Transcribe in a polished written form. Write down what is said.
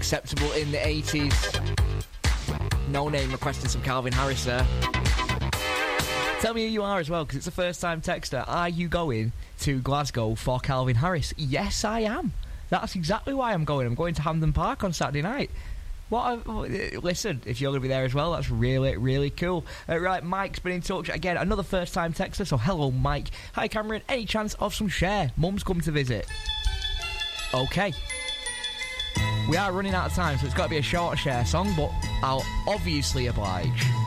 acceptable in the 80s. No Name requesting some Calvin Harris there. Tell me who you are as well, because it's a first-time texter. Are you going to Glasgow for Calvin Harris? Yes, I am. That's exactly why I'm going. I'm going to Hampden Park on Saturday night. Listen, if you're going to be there as well, that's really, really cool. Right, Mike's been in touch. Again, another first-time texter, so hello, Mike. Hi, Cameron. Any chance of some Cher? Mum's come to visit. Okay. We are running out of time, so it's got to be a short Cher song, but I'll obviously oblige.